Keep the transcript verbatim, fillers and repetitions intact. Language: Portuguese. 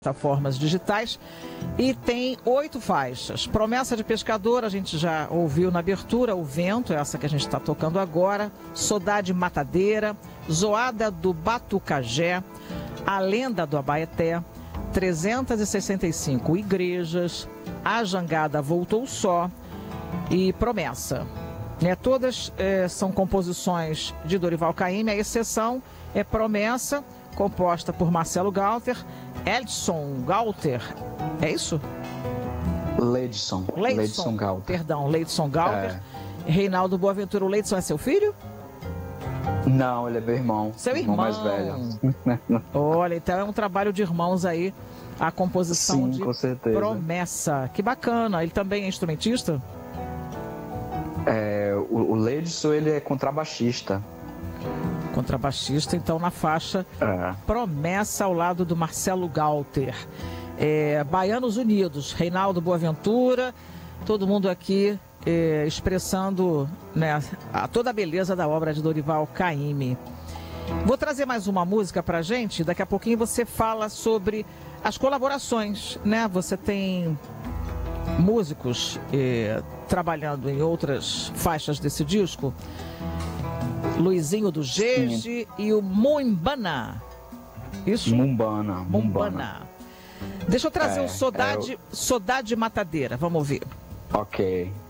plataformas digitais e tem oito faixas. Promessa de Pescador, a gente já ouviu na abertura, O Vento, essa que a gente está tocando agora, Saudade Matadeira, Zoada do Batucajé, A Lenda do Abaeté, trezentas e sessenta e cinco Igrejas, A Jangada Voltou Só e Promessa. Né, todas eh, são composições de Dorival Caymmi, a exceção é Promessa, composta por Marcelo Galter, Edson Galter, é isso? Leidson. Leidson, Leidson Galter. Perdão, Leidson Galter. É. Reinaldo Boaventura, o Leidson é seu filho? Não, ele é meu irmão. Seu irmão. mais velho. Olha, então é um trabalho de irmãos aí, a composição Sim, de com certeza. Promessa. Que bacana, ele também é instrumentista? É, o, o Leidson, ele é contrabaixista. Contrabaixista, então na faixa É. Promessa ao lado do Marcelo Galter. É, Baianos Unidos, Reinaldo Boaventura, todo mundo aqui é, expressando, né, a, toda a beleza da obra de Dorival Caymmi. Vou trazer mais uma música pra gente, daqui a pouquinho você fala sobre as colaborações, né? Você tem músicos é, trabalhando em outras faixas desse disco. Luizinho do Gege e o Mumbana. Isso? Mumbana. Mumbana. Mumbana. Deixa eu trazer É, o Saudade, é o... Saudade Matadeira. Vamos ouvir. Ok.